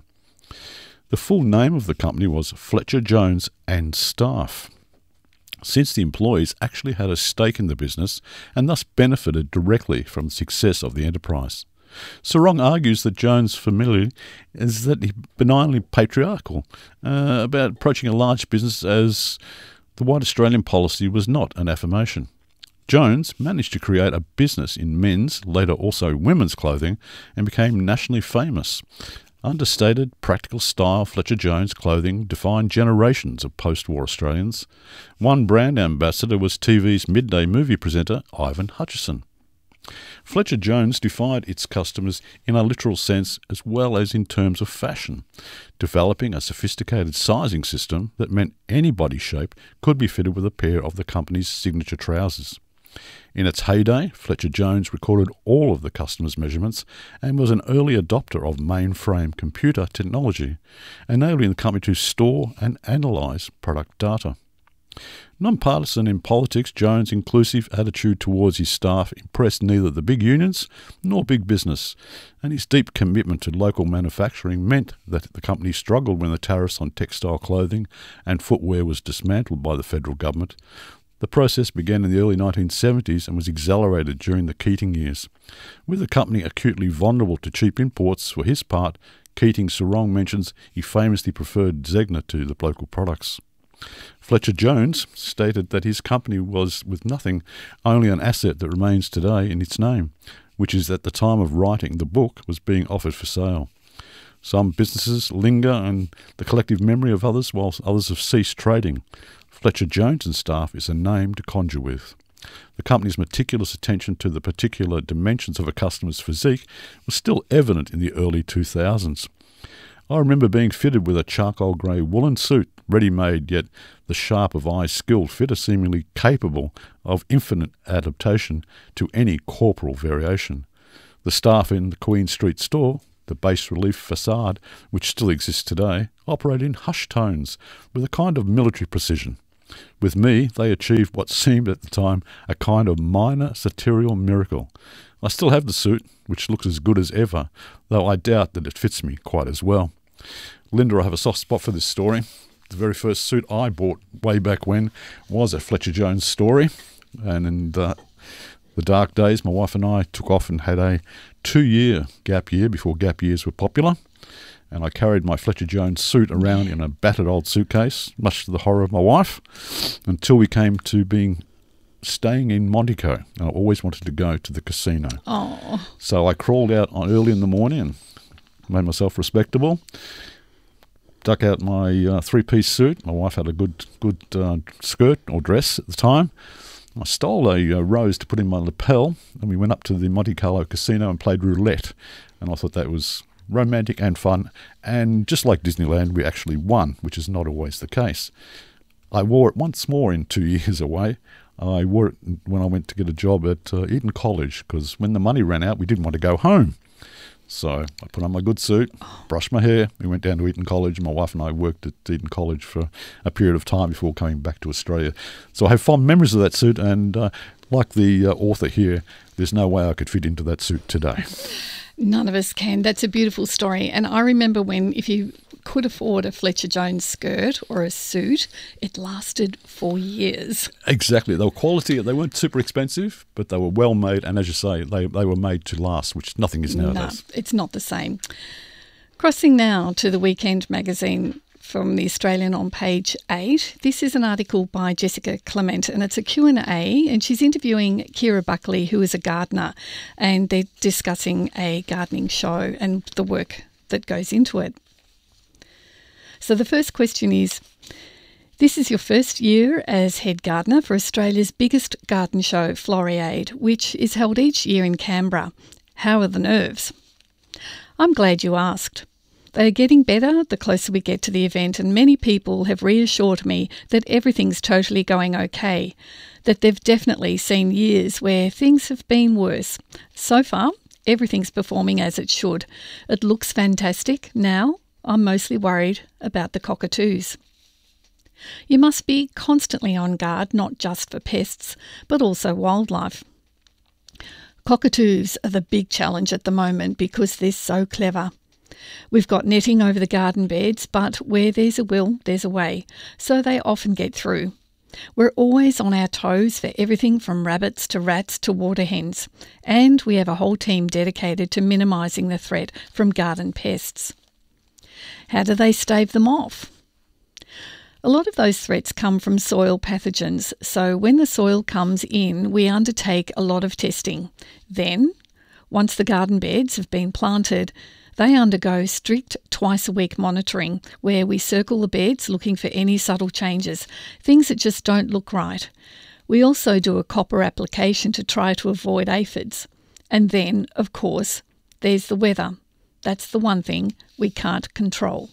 The full name of the company was Fletcher Jones and Staff, since the employees actually had a stake in the business and thus benefited directly from the success of the enterprise. Serong argues that Jones' familiarity is that he benignly patriarchal uh, about approaching a large business, as the white Australian policy was not an affirmation. Jones managed to create a business in men's, later also women's clothing, and became nationally famous. Understated, practical style Fletcher Jones clothing defined generations of post-war Australians. One brand ambassador was T V's midday movie presenter Ivan Hutchison. Fletcher Jones defied its customers in a literal sense as well as in terms of fashion, developing a sophisticated sizing system that meant any body shape could be fitted with a pair of the company's signature trousers. In its heyday, Fletcher Jones recorded all of the customers' measurements and was an early adopter of mainframe computer technology, enabling the company to store and analyse product data. Non-partisan in politics, Jones' inclusive attitude towards his staff impressed neither the big unions nor big business, and his deep commitment to local manufacturing meant that the company struggled when the tariffs on textile clothing and footwear was dismantled by the federal government. The process began in the early nineteen seventies and was accelerated during the Keating years. With the company acutely vulnerable to cheap imports, for his part, Keating Serong mentions he famously preferred Zegna to the local products. Fletcher Jones stated that his company was, with nothing, only an asset that remains today in its name. which is at the time of writing the book was being offered for sale. Some businesses linger in the collective memory of others, whilst others have ceased trading. Fletcher Jones and Staff is a name to conjure with. The company's meticulous attention to the particular dimensions of a customer's physique was still evident in the early two thousands. I remember being fitted with a charcoal grey woolen suit, ready-made, yet the sharp of eye skilled fitter seemingly capable of infinite adaptation to any corporal variation. The staff in the Queen Street store, the bas-relief facade, which still exists today, operate in hushed tones with a kind of military precision. With me, they achieved what seemed at the time a kind of minor satirical miracle. I still have the suit, which looks as good as ever, though I doubt that it fits me quite as well. Linda, I have a soft spot for this story. The very first suit I bought way back when was a Fletcher Jones story, and in the, the dark days, my wife and I took off and had a two-year gap year before gap years were popular. And I carried my Fletcher Jones suit around in a battered old suitcase, much to the horror of my wife, until we came to being staying in Montico. And I always wanted to go to the casino. Oh. So I crawled out on early in the morning and made myself respectable, duck out my uh, three-piece suit. My wife had a good good uh, skirt or dress at the time. I stole a uh, rose to put in my lapel, and we went up to the Monte Carlo casino and played roulette. And I thought that was romantic and fun, and just like Disneyland, we actually won, which is not always the case. I wore it once more in two years away. I wore it when I went to get a job at uh, Eton College, because when the money ran out, we didn't want to go home. So I put on my good suit, brushed my hair, we went down to Eton College. My wife and I worked at Eton College for a period of time before coming back to Australia. So I have fond memories of that suit, and uh, like the uh, author here, there's no way I could fit into that suit today. None of us can. That's a beautiful story. And I remember when, if you could afford a Fletcher Jones skirt or a suit, it lasted for years. Exactly. They were quality. They weren't super expensive, but they were well made. And as you say, they, they were made to last, which nothing is nowadays. No, it's not the same. Crossing now to the Weekend magazine from the Australian on page eight. This is an article by Jessica Clement, and it's a Q and A, and she's interviewing Kira Buckley, who is a gardener, and they're discussing a gardening show and the work that goes into it. So the first question is, this is your first year as head gardener for Australia's biggest garden show, Floriade, which is held each year in Canberra. How are the nerves? I'm glad you asked. They are getting better the closer we get to the event, and many people have reassured me that everything's totally going okay, that they've definitely seen years where things have been worse. So far, everything's performing as it should. It looks fantastic. Now, I'm mostly worried about the cockatoos. You must be constantly on guard, not just for pests, but also wildlife. Cockatoos are the big challenge at the moment because they're so clever. We've got netting over the garden beds, but where there's a will, there's a way, so they often get through. We're always on our toes for everything from rabbits to rats to water hens, and we have a whole team dedicated to minimising the threat from garden pests. How do they stave them off? A lot of those threats come from soil pathogens, so when the soil comes in, we undertake a lot of testing. Then, once the garden beds have been planted, they undergo strict twice-a-week monitoring, where we circle the beds looking for any subtle changes, things that just don't look right. We also do a copper application to try to avoid aphids. And then, of course, there's the weather. That's the one thing we can't control.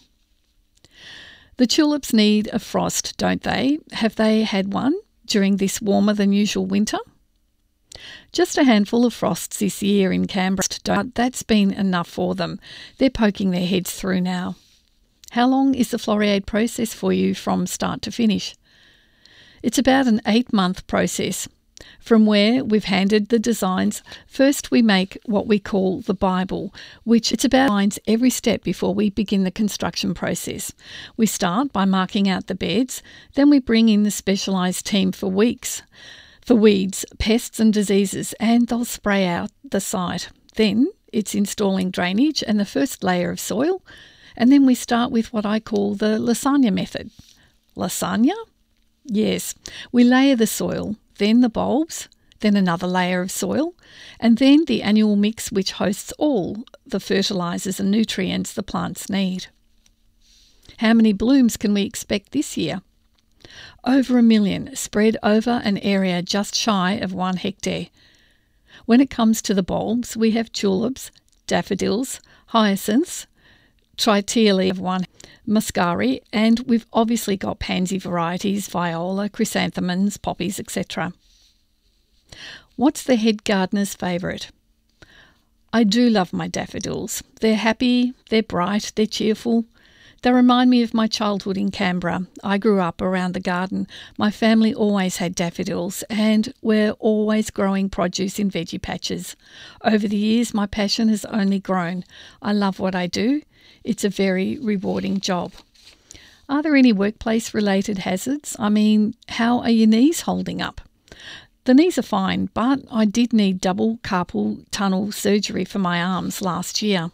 The tulips need a frost, don't they? Have they had one during this warmer than usual winter? Just a handful of frosts this year in Canberra, but that's been enough for them. They're poking their heads through now. How long is the Floriade process for you from start to finish? It's about an eight-month process. From where we've handed the designs, first we make what we call the Bible, which it's about lines every step before we begin the construction process. We start by marking out the beds, then we bring in the specialised team for weeks. For weeds, pests and diseases, and they'll spray out the site. Then it's installing drainage and the first layer of soil, and then we start with what I call the lasagna method. Lasagna? Yes, we layer the soil, then the bulbs, then another layer of soil, and then the annual mix which hosts all the fertilisers and nutrients the plants need. How many blooms can we expect this year? Over a million, spread over an area just shy of one hectare. When it comes to the bulbs, we have tulips, daffodils, hyacinths, Tritilia of one, muscari, and we've obviously got pansy varieties, viola, chrysanthemums, poppies, et cetera. What's the head gardener's favourite? I do love my daffodils. They're happy, they're bright, they're cheerful. They remind me of my childhood in Canberra. I grew up around the garden. My family always had daffodils, and we're always growing produce in veggie patches. Over the years, my passion has only grown. I love what I do. It's a very rewarding job. Are there any workplace-related hazards? I mean, how are your knees holding up? The knees are fine, but I did need double carpal tunnel surgery for my arms last year.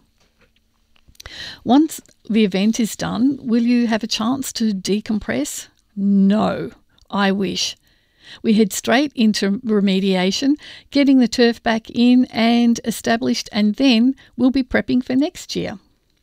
Once the event is done, will you have a chance to decompress? No, I wish. We head straight into remediation, getting the turf back in and established, and then we'll be prepping for next year.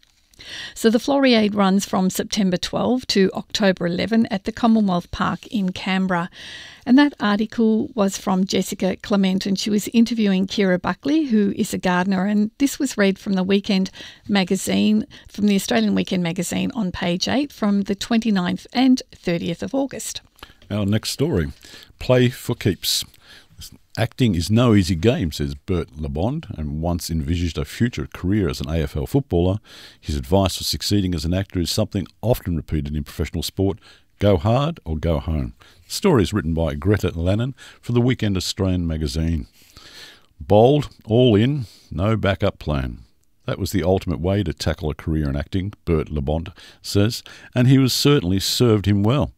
So the Floriade runs from September twelfth to October eleventh at the Commonwealth Park in Canberra. And that article was from Jessica Clement, and she was interviewing Kira Buckley, who is a gardener. And this was read from the Weekend magazine, from the Australian Weekend magazine on page eight from the twenty-ninth and thirtieth of August. Our next story, Play for Keeps. Acting is no easy game, says Bert LeBond, and once envisaged a future career as an A F L footballer. His advice for succeeding as an actor is something often repeated in professional sport: go hard or go home. The story is written by Greta Lannon for the Weekend Australian magazine. Bold, all in, no backup plan. That was the ultimate way to tackle a career in acting, Bert LeBond says, and he was certainly served him well.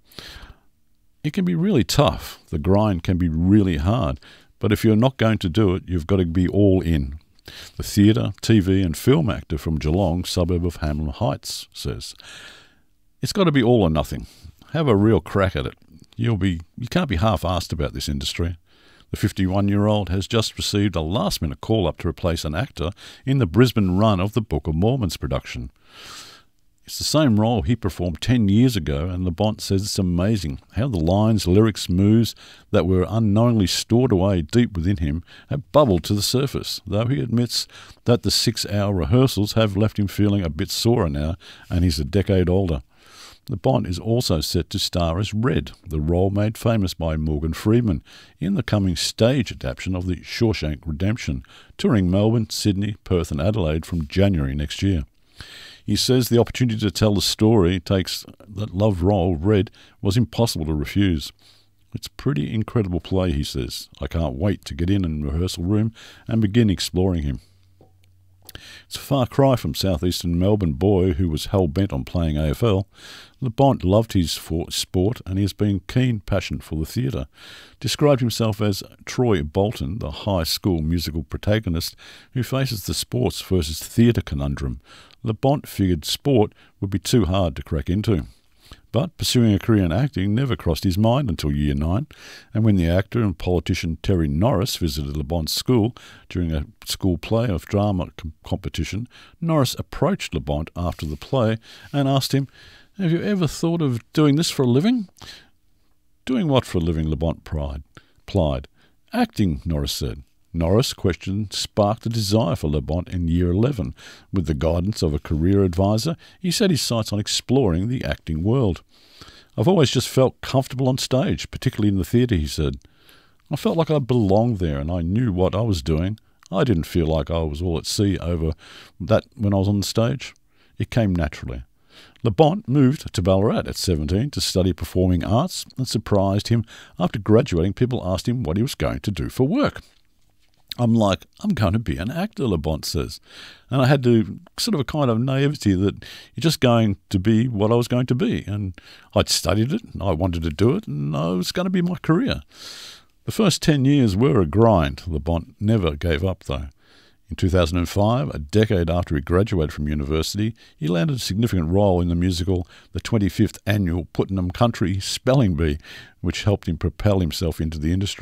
It can be really tough. The grind can be really hard. But if you're not going to do it, you've got to be all in. The theatre, T V and film actor from Geelong, suburb of Hamlin Heights, says, it's got to be all or nothing. Have a real crack at it. You'll be, you can't be half-arsed about this industry. The fifty-one-year-old has just received a last-minute call-up to replace an actor in the Brisbane run of the Book of Mormon's production. It's the same role he performed ten years ago, and LeBond says it's amazing how the lines, lyrics, moves that were unknowingly stored away deep within him have bubbled to the surface, though he admits that the six-hour rehearsals have left him feeling a bit sorer now, and he's a decade older. LeBond is also set to star as Red, the role made famous by Morgan Freeman, in the coming stage adaptation of the Shawshank Redemption, touring Melbourne, Sydney, Perth and Adelaide from January next year. He says the opportunity to tell the story takes that love role, Red, was impossible to refuse. It's a pretty incredible play, he says. I can't wait to get in in the rehearsal room and begin exploring him. It's a far cry from southeastern Melbourne boy who was hell-bent on playing A F L. LeBond loved his sport and he has been keen passion for the theatre. Described himself as Troy Bolton, the high school musical protagonist who faces the sports versus theatre conundrum. LeBond figured sport would be too hard to crack into. But pursuing a career in acting never crossed his mind until year nine, and when the actor and politician Terry Norris visited LeBond's school during a school play of drama com- competition, Norris approached LeBond after the play and asked him, "Have you ever thought of doing this for a living?" "Doing what for a living?" LeBond pried, plied. "Acting," Norris said. Norris' question sparked a desire for LeBond in year eleven. With the guidance of a career advisor, he set his sights on exploring the acting world. "I've always just felt comfortable on stage, particularly in the theatre," he said. "I felt like I belonged there and I knew what I was doing. I didn't feel like I was all at sea over that when I was on the stage. It came naturally." LeBond moved to Ballarat at seventeen to study performing arts, and surprised him after graduating. People asked him what he was going to do for work. I'm like, I'm going to be an actor, LeBond says. And I had to sort of a kind of naivety that you're just going to be what I was going to be. And I'd studied it, and I wanted to do it, and it was going to be my career. The first ten years were a grind. LeBond never gave up, though. In two thousand five, a decade after he graduated from university, he landed a significant role in the musical The twenty-fifth Annual Putnam Country Spelling Bee, which helped him propel himself into the industry.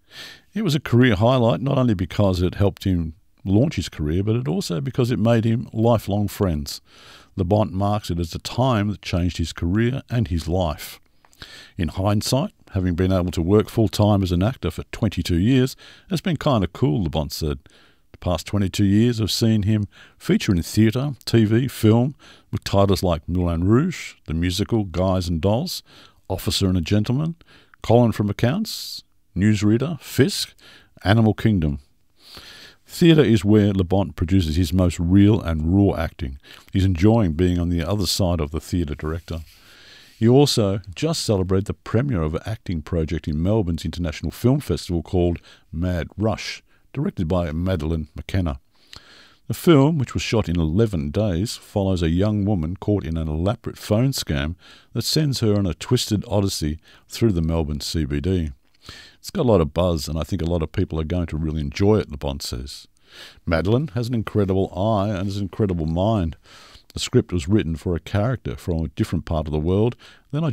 It was a career highlight, not only because it helped him launch his career, but it also because it made him lifelong friends. Labonte marks it as a time that changed his career and his life. In hindsight, having been able to work full-time as an actor for twenty-two years has been kind of cool, Labonte said. The past twenty-two years have seen him feature in theatre, T V, film, with titles like Moulin Rouge, the musical Guys and Dolls, Officer and a Gentleman, Colin from Accounts, Newsreader, Fisk, Animal Kingdom. Theatre is where Labonte produces his most real and raw acting. He's enjoying being on the other side of the theatre director. He also just celebrated the premiere of an acting project in Melbourne's International Film Festival called Mad Rush, directed by Madeleine McKenna. The film, which was shot in eleven days, follows a young woman caught in an elaborate phone scam that sends her on a twisted odyssey through the Melbourne C B D. It's got a lot of buzz, and I think a lot of people are going to really enjoy it, Labonte says. Madeleine has an incredible eye and an incredible mind. The script was written for a character from a different part of the world. Then I